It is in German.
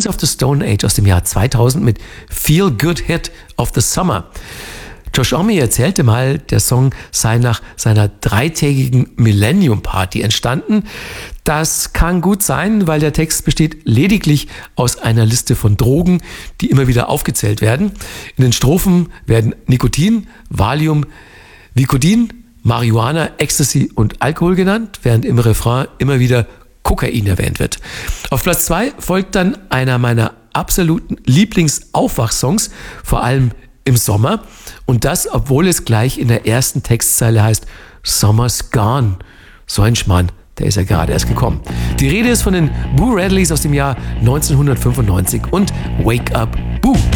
Queens of the Stone Age aus dem Jahr 2000 mit Feel Good Hit of the Summer. Josh Homme erzählte mal, der Song sei nach seiner 3-tägigen Millennium Party entstanden. Das kann gut sein, weil der Text besteht lediglich aus einer Liste von Drogen, die immer wieder aufgezählt werden. In den Strophen werden Nikotin, Valium, Vicodin, Marihuana, Ecstasy und Alkohol genannt, während im Refrain immer wieder Kokain erwähnt wird. Auf Platz 2 folgt dann einer meiner absoluten Lieblingsaufwachsongs, vor allem im Sommer. Und das, obwohl es gleich in der ersten Textzeile heißt, Summer's gone. So ein Schmarrn, der ist ja gerade erst gekommen. Die Rede ist von den Boo Radleys aus dem Jahr 1995 und Wake Up Boo.